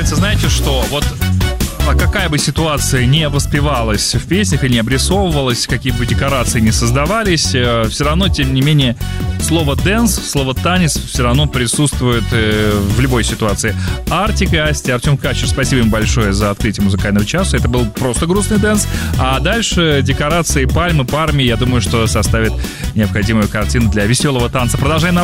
нравится, знаете что? Вот какая бы ситуация не воспевалась в песнях и не обрисовывалась, какие бы декорации не создавались, все равно, тем не менее, слово «дэнс», слово «танец» все равно присутствует в любой ситуации. Артик и Асти, Артем Качер, спасибо им большое за открытие музыкального часа. Это был просто грустный дэнс. А дальше декорации, пальмы, парми, я думаю, что составит необходимую картину для веселого танца. Продолжаем